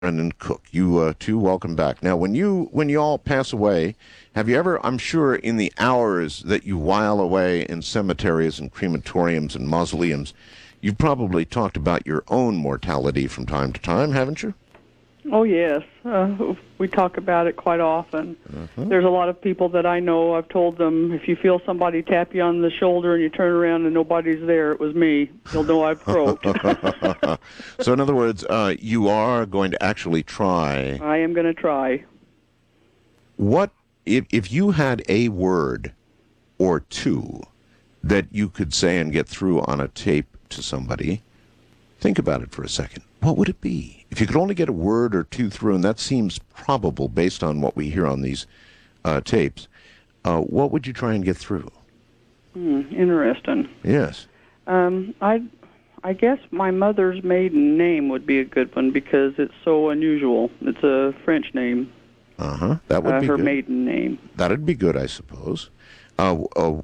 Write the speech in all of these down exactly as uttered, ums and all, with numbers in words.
Brendan Cook. You uh, too, welcome back. Now, when you when you all pass away, have you ever? I'm sure in the hours that you while away in cemeteries and crematoriums and mausoleums, you've probably talked about your own mortality from time to time, haven't you? Oh, yes. Uh, we talk about it quite often. Uh-huh. There's a lot of people that I know, I've told them, if you feel somebody tap you on the shoulder and you turn around and nobody's there, it was me. You'll know I've croaked. So, in other words, uh, you are going to actually try. I am going to try. What, if, if you had a word or two that you could say and get through on a tape to somebody, think about it for a second. What would it be? If you could only get a word or two through, and that seems probable based on what we hear on these uh, tapes, uh, what would you try and get through? Hmm, interesting. Yes. Um, I, I guess my mother's maiden name would be a good one because it's so unusual. It's a French name. Uh-huh. That would uh, be her good. maiden name. That'd be good, I suppose. Uh, uh,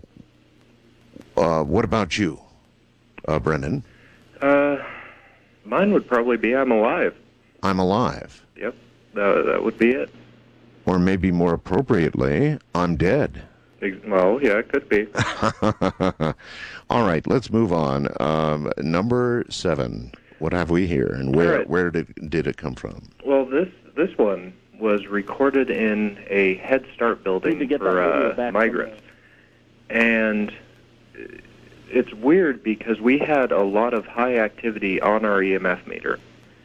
uh, what about you, uh, Brendan? Uh... Mine would probably be I'm alive. I'm alive. Yep, that, that would be it. Or maybe more appropriately, I'm dead. Well, yeah, it could be. All right, let's move on. Um, number seven. What have we here, and where right. where did did it come from? Well, this this one was recorded in a Head Start building for uh, migrants, and it's weird because we had a lot of high activity on our E M F meter.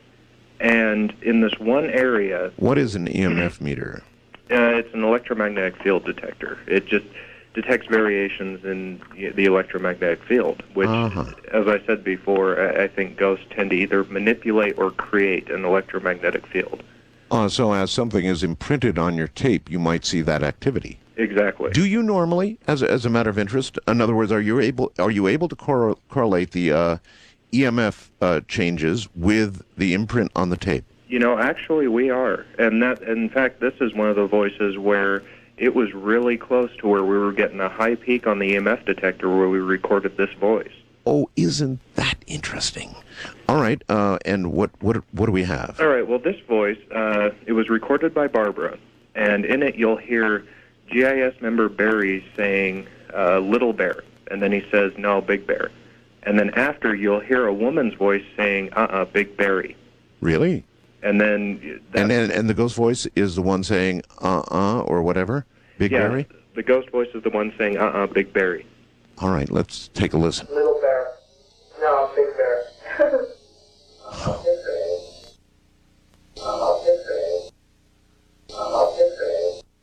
And in this one area... What is an E M F meter? Uh, it's an electromagnetic field detector. It just detects variations in the electromagnetic field, which, uh-huh. as I said before, I think ghosts tend to either manipulate or create an electromagnetic field. Uh, so as something is imprinted on your tape, you might see that activity. Exactly. Do you normally, as a, as a matter of interest, in other words, are you able are you able to cor- correlate the uh, E M F uh, changes with the imprint on the tape? You know, actually, we are, and that, in fact, this is one of the voices where it was really close to where we were getting a high peak on the E M F detector where we recorded this voice. Oh, isn't that interesting? All right, uh, and what what what do we have? All right. Well, this voice, uh, it was recorded by Barbara, and in it you'll hear G I S member Barry saying, uh, little bear, and then he says, no, big bear. And then after, you'll hear a woman's voice saying, uh-uh, big Barry. Really? And then... And, then and the ghost voice is the one saying, uh-uh, or whatever? Big yeah, Barry? The ghost voice is the one saying, uh-uh, big Barry. All right, let's take a listen. Little bear. No, big bear. uh-uh, big bear. Uh-uh, big bear. Uh-uh, big bear.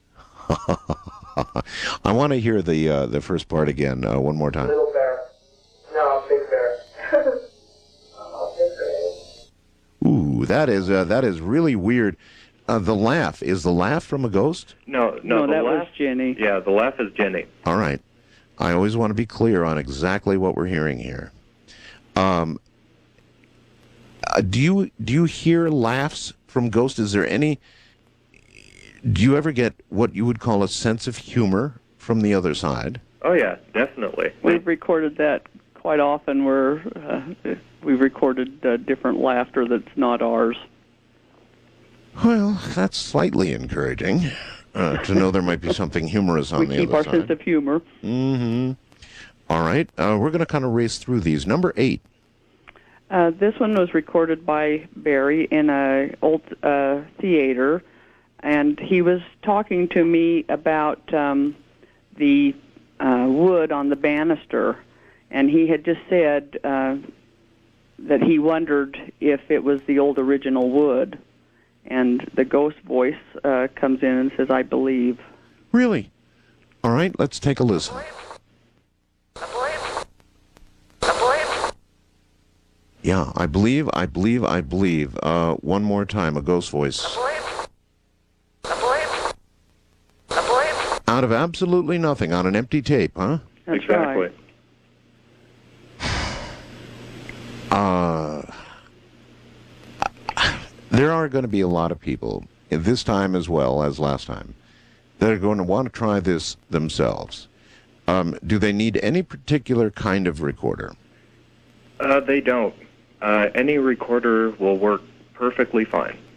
I want to hear the uh, the first part again, uh, one more time. Little bear. No, big bear. uh, big bear. Ooh, that is uh, that is really weird. Uh, the laugh, is the laugh from a ghost? No, no, no the that laugh, was Jenny. Yeah, the laugh is Jenny. All right. I always want to be clear on exactly what we're hearing here. Um, uh, do you do you hear laughs from ghosts? Is there any... Do you ever get what you would call a sense of humor from the other side? Oh, yeah, definitely. We've recorded that quite often where uh, we've recorded uh, different laughter that's not ours. Well, that's slightly encouraging uh, to know there might be something humorous on we the other side. We keep our sense of humor. Mm-hmm. All right. Uh, we're going to kind of race through these. Number eight. Uh, this one was recorded by Barry in a old uh, theater, and he was talking to me about um, the uh, wood on the banister, and he had just said uh, that he wondered if it was the old original wood. And the ghost voice uh, comes in and says, I believe. Really? All right, let's take a listen. Yeah, I believe, I believe, I believe. Uh, one more time, a ghost voice. Out of absolutely nothing, on an empty tape, huh? That's exactly. Right. Uh, there are going to be a lot of people, this time as well as last time, that are going to want to try this themselves. Um, do they need any particular kind of recorder? Uh, they don't. Uh, any recorder will work perfectly fine.